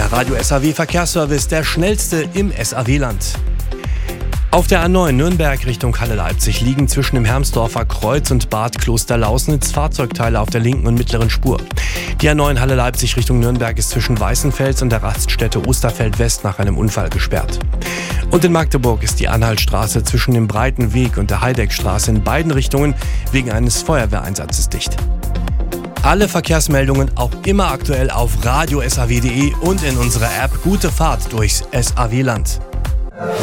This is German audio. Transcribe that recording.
Der Radio SAW Verkehrsservice, der schnellste im SAW-Land. Auf der A9 Nürnberg Richtung Halle-Leipzig liegen zwischen dem Hermsdorfer Kreuz und Bad Klosterlausnitz Fahrzeugteile auf der linken und mittleren Spur. Die A9 Halle-Leipzig Richtung Nürnberg ist zwischen Weißenfels und der Raststätte Osterfeld West nach einem Unfall gesperrt. Und in Magdeburg ist die Anhaltstraße zwischen dem Breiten Weg und der Heideckstraße in beiden Richtungen wegen eines Feuerwehreinsatzes dicht. Alle Verkehrsmeldungen auch immer aktuell auf radiosaw.de und in unserer App Gute Fahrt durchs SAW-Land.